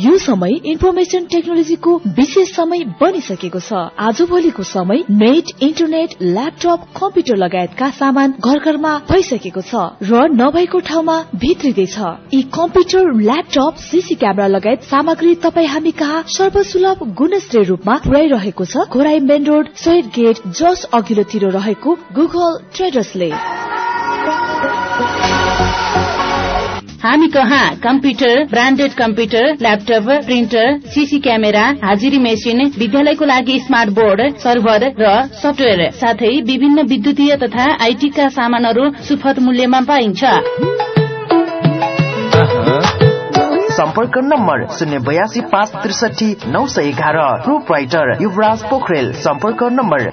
यो समय इन्फर्मेसन टेक्नोलोजीको विशेष समय बनिसकेको छ। आजभोलिको समय नेट, इन्टरनेट, ल्यापटप, कम्प्युटर लगायतका सामान घर घरमा भइसकेको छ र नभएको ठाउँमा भित्रिँदैछ। यी कम्प्युटर, ल्यापटप, सीसी क्यामेरा लगायत सामग्री तपाई हामी कहाँ सर्वसुलभ गुणस्तरीय रूपमा पुर्याइरहेको छ। Ghorahi main road, Sohid get just अघिल्लोतिर रहेको गुगल ट्रेडर्सले। हामी कहाँ computer, branded computer, laptop, printer, CC camera, हाजिरी मेसिन, विद्यालयको लागि स्मार्ट बोर्ड, सर्भर र सफ्टवेयर साथै विभिन्न विद्युतीय तथा आईटी का सामानहरू सुपथ मूल्यमा पाइन्छ। सम्पर्क नम्बर 082533911। प्रोप्राइटर युवराज पोखरेल। सम्पर्क नम्बर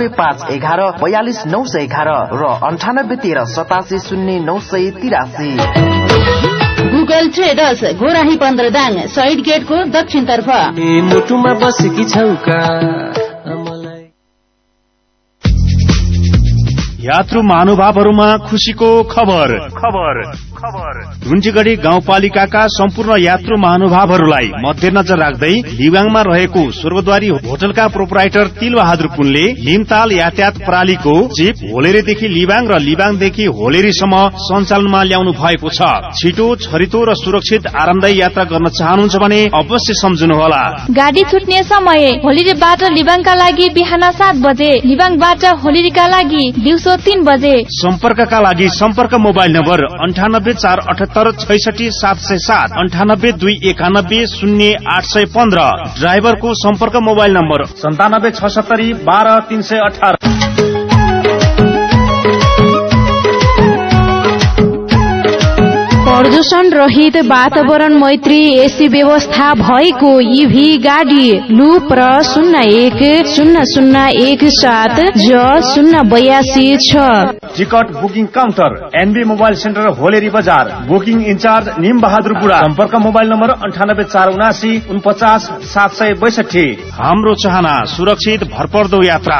9851144911 र 9813870983। गुगल ट्रेडर्स, गोराही 15 दाङ, सहिद गेटको दक्षिणतर्फ। मुटुमा बसेकी छौका यात्रु महानुभावहरूमा खुशीको खबर। रुन्जीगढी गाउँपालिकाका सम्पूर्ण यात्रु महानुभावहरूलाई मध्यनजर राख्दै लिबाङमा रहेको स्वर्गद्वारी होटलका प्रोपराइटर तिलबहादुर पुनले लिमताल यातायात प्रणालीको चिप होलेरीदेखि लिबाङ र लिबाङदेखि होलेरीसम्म सञ्चालनमा ल्याउनु भएको छ। छिटो, छरितो र सुरक्षित आरामदायी यात्रा गर्न चाहनुहुन्छ भने अवश्य सम्झनुहोला। गाडी छुट्ने समय होलेरीबाट लिबाङका लागि बिहान 7 बजे, लिबाङबाट होलेरीका लागि दिउँसो 3 बजे। सम्पर्कका लागि सम्पर्क मोबाइल नम्बर 9848766707, 9821910815। ड्राइभरको सम्पर्क मोबाइल नम्बर 9776120318। प्रदूषण रहित वातावरण मैत्री एसी व्यवस्था भएको ईभी गाडी लुप र 010017J082 ticket booking counter NB mobile centre होलेरी बजार। बुकिङ इन्चार्ज निम बहादुर बुढा। सम्पर्क मोबाइल नम्बर 9847794762। हाम्रो चाहना सुरक्षित भरपर्दो यात्रा।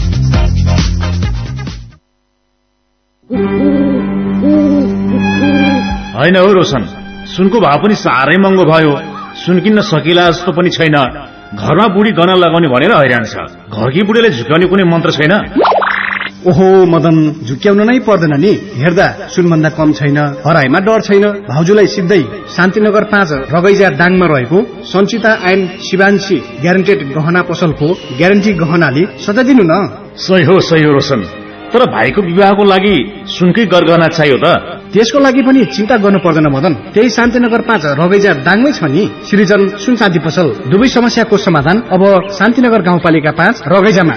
होइन हो रोशन, सुनको भाव पनि साह्रै महँगो भयो। सुन किन्न सकिला जस्तो पनि छैन। घरमा बुढी गहना लगाउने भनेर हैरान छ। घरकी बुढीले झुक्याउने कुनै मन्त्र छैन। ओहो मदन, झुक्याउन नै पर्दैन नि। हेर्दा सुनभन्दा कम छैन, हराइमा डर छैन। भाउजूलाई सिधै शान्तिनगर 5 रगैजा दाङमा रहेको सञ्चिता एन्ड शिवांशी ग्यारेन्टेड गहना पसलको ग्यारेन्टी गहनाले सजाइदिनु न। सही हो रोशन, तर भाइको विवाहको लागि सुनकै गरगहना चाहियो त। त्यसको लागि पनि चिन्ता गर्नु पर्दैन मदन, त्यही शान्तिनगर 5 रगैजा दाङमै छ नि सृजन सुन चाँदी पसल। दुवै समस्याको समाधान अब शान्तिनगर गाउँपालिका 5 रगैजामा।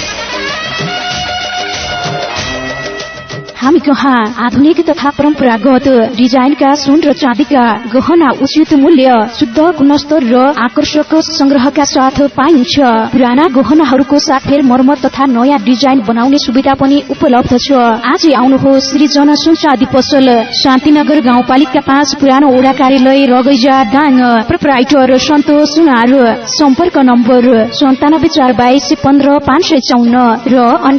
हामी कहाँ आधुनिक तथा परम्परागत डिजाइनका सुन र चाँदीका गहना उचित मूल्य, शुद्ध गुणस्तर र आकर्षक संग्रहका साथ पाइन्छ। पुराना गहनाहरूको साथ फेर मर्मत तथा नयाँ डिजाइन बनाउने सुविधा पनि उपलब्ध छ। आजै आउनुहोस् सृजन सुन चाँदी पसल, शान्तिनगर गाउँपालिका 5 पुरानो ओडा कार्यालय रगैजा दाङ। प्रोपराइटर सन्तोष सुनार। सम्पर्क नम्बर 9742155554 र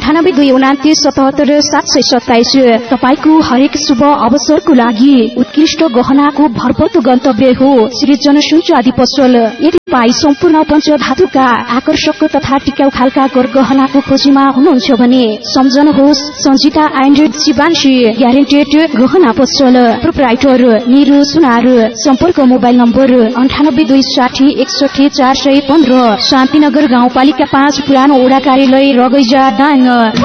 9829777727। तपाईको हरेक शुभ अवसरको लागि उत्कृष्ट गहनाको भरपर्दो गन्तव्य हो सृजन सुन चाँदी पसल। यदि तपाई सम्पूर्ण पञ्चधातुका आकर्षक तथा टिकाउ खालका गहनाको खोजीमा हुनुहुन्छ भने सम्झनुहोस् सञ्जिता एन्ड शिवांशी ग्यारेन्टेड गहना पसल। प्रोपराइटर निरु सुनार। सम्पर्क मोबाइल नम्बर 9826611415। शान्तिनगर गाउँपालिका 5 पुरानो ओडा कार्यालय रगैजा दाङ।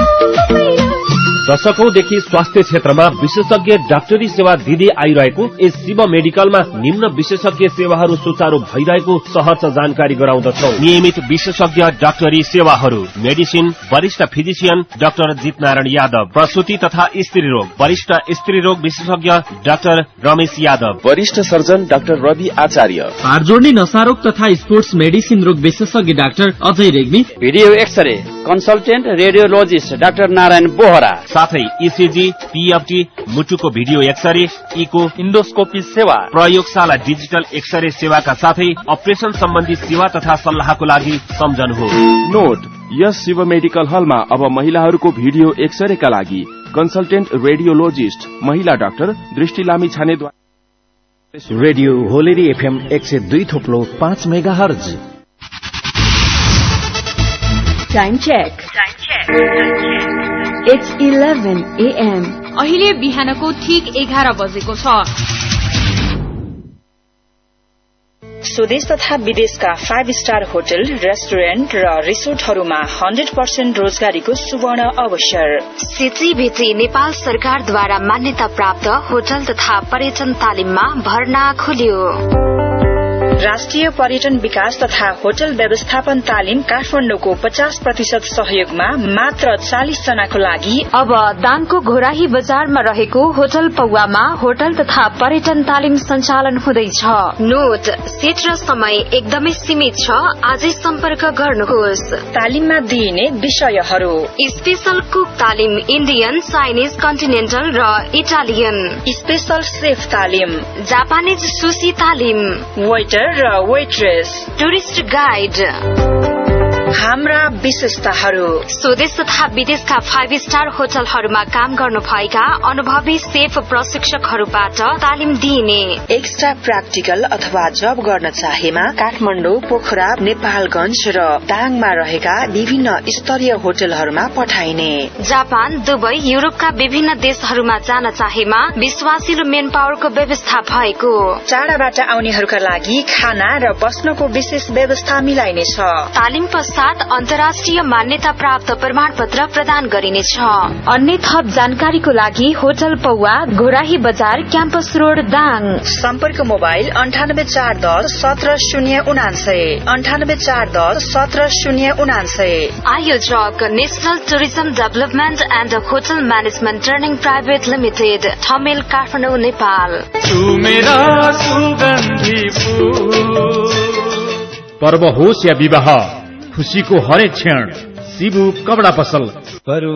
दशकौंदेखि स्वास्थ्य क्षेत्रमा विशेषज्ञ डाक्टरी सेवा दिँदै आइरहेको यस शिव मेडिकलमा निम्न विशेषज्ञ सेवाहरू सुचारू भइरहेको सहर्ष जानकारी गराउँदछौ। नियमित विशेषज्ञ डाक्टरी सेवाहरू: मेडिसिन वरिष्ठ फिजिशियन डाक्टर जितनारायण यादव, प्रसूति तथा स्त्री रोग वरिष्ठ स्त्री रोग विशेषज्ञ डाक्टर रमेश यादव, वरिष्ठ सर्जन डाक्टर रवि आचार्य, हाड जोड्ने नसारोग तथा स्पोर्ट्स मेडिसिन रोग विशेषज्ञ doctor Ajay Regmi, video x-ray consultant radiologist doctor Narayan Bohra, साथै इसिजी, पीएफटी, मुटुको भिडियो एक्सरे, इको, इन्डोस्कोपी सेवा, प्रयोगशाला डिजिटल एक्सरे सेवाका साथै अपरेशन सम्बन्धी सेवा तथा सल्लाहको लागि सम्झनुहोस्। नोट: यस शिव मेडिकल हलमा अब महिलाहरूको भिडियो एक्सरेका लागि कन्सल्टेन्ट रेडियोलोजिस्ट महिला डाक्टर दृष्टि लामी छानेद्वारा radio होलेरी FM 102.5 megahertz. Time check. It's 11 AM। अहिले बिहानको ठीक 11 बजेको छ। स्वदेश तथा विदेशका 5 स्टार होटल, रेस्टुरेन्ट र रिसोर्टहरूमा 100% रोजगारीको सुवर्ण अवसर। सिटी भित्री नेपाल सरकारद्वारा मान्यता प्राप्त होटल तथा पर्यटन तालिममा भर्ना खुल्यो। राष्ट्रिय पर्यटन विकास तथा होटल व्यवस्थापन तालिम काठमाडौँको 50% सहयोगमा मात्र 40 जनाको लागि अब दाङको घोराही बजारमा रहेको होटल पौवामा होटल तथा पर्यटन तालिम सञ्चालन हुँदैछ। नोट, सीट र समय एकदमै सीमित छ। आजै सम्पर्क गर्नुहोस्। तालिममा दिइने विषयहरू: स्पेशल कुक तालिम, इन्डियन, चाइनिज, कन्टिनेन्टल र इटालियन। स्पेशल सेफ तालिम, जापानिज सुशी तालिम, वेटर र वेट्रेस, टुरिस्ट गाइड। हाम्रा विशेषताहरू: स्वदेश तथा विदेशका 5 स्टार होटलहरूमा काम गर्नु भएका अनुभवी सेफ प्रशिक्षकहरूबाट तालिम दिइने। एक्स्ट्रा प्र्याक्टिकल अथवा जब गर्न चाहेमा काठमाडौँ, पोखरा, नेपालगञ्ज र दाङमा रहेका विभिन्न स्तरीय होटलहरूमा पठाइने। जापान, दुबई, युरोपका विभिन्न देशहरूमा जान चाहेमा विश्वासिलो मेन पावरको व्यवस्था भएको। टाढाबाट आउनेहरूका लागि खाना र बस्नको विशेष व्यवस्था मिलाइनेछ। तालिम पश्चात अन्तर्राष्ट्रिय मान्यता प्राप्त प्रमाण पत्र प्रदान गरिनेछ। अन्य थप जानकारीको लागि होटल पौवा, घोराही बजार, क्याम्पस रोड, दाङ। सम्पर्क मोबाइल 9841 17099 9841 17099। आयोजक national tourism development and hotel management training private limited, Thamel, Kathmandu, Nepal. पर्व होस् या विवाह, खुशीको हरेक क्षण शिबु कपडा पसल।